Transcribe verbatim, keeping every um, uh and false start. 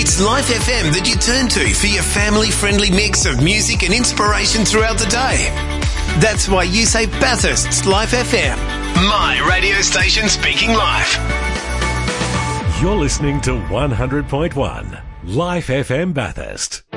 It's Life F M that you turn to for your family-friendly mix of music and inspiration throughout the day. That's why you say Bathurst's Life F M. My radio station speaking life. You're listening to one hundred point one Life F M Bathurst.